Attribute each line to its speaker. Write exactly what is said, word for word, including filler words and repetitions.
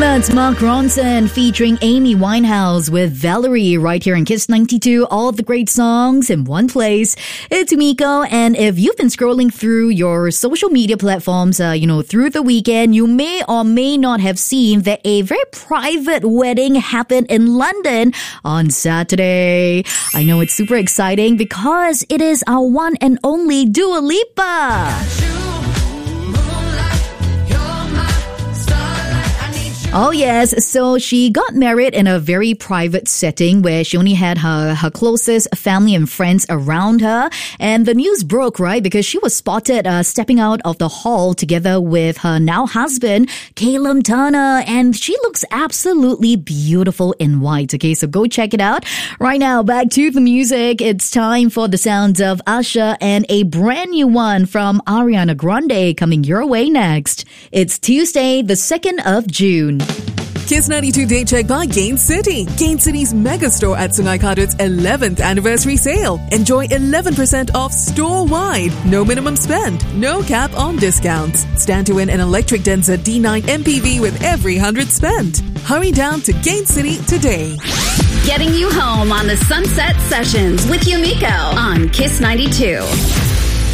Speaker 1: That's Mark Ronson featuring Amy Winehouse with Valerie right here in Kiss ninety-two. All of the great songs in one place. It's Umiko, and if you've been scrolling through your social media platforms, uh, you know, through the weekend, you may or may not have seen that a very private wedding happened in London on Saturday. I know it's super exciting because it is our one and only Dua Lipa. Oh, yes. So she got married in a very private setting where she only had her, her closest family and friends around her. And the news broke, right? Because she was spotted uh, stepping out of the hall together with her now husband, Callum Turner. And she looks absolutely beautiful in white. Okay, so go check it out. Right now, back to the music. It's time for the sounds of Usher and a brand new one from Ariana Grande coming your way next. It's Tuesday, the second of June.
Speaker 2: Kiss ninety-two Day Check by Gain City. Gain City's mega store at Sungai Kadut's eleventh anniversary sale. Enjoy eleven percent off store-wide. No minimum spend. No cap on discounts. Stand to win an electric Denza D nine M P V with every one hundred spent. Hurry down to Gain City today.
Speaker 3: Getting you home on the Sunset Sessions with Umiko on Kiss ninety-two.